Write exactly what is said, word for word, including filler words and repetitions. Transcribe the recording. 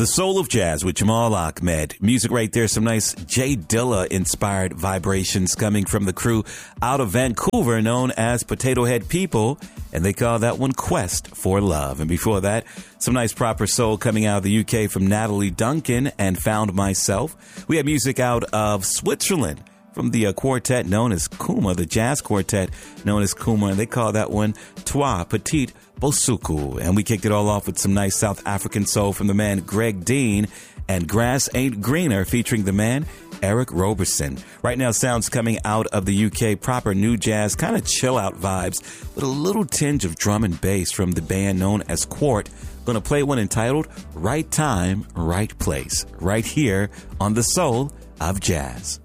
The Soul of Jazz with Jamal Ahmed. Music right there, some nice Jay Dilla-inspired vibrations coming from the crew out of Vancouver known as Potato Head People, and they call that one Quest for Love. And before that, some nice proper soul coming out of the U K from Natalie Duncan and Found Myself. We had music out of Switzerland from the uh, quartet known as Kuma, the jazz quartet known as Kuma, and they call that one Toi Petite Bosuku. And we kicked it all off with some nice South African soul from the man Greg Dean and Grass Ain't Greener featuring the man Eric Roberson. Right now, sounds coming out of the U K, proper new jazz, kind of chill out vibes with a little tinge of drum and bass from the band known as Quart. Going to play one entitled Right Time, Right Place, right here on The Soul of Jazz.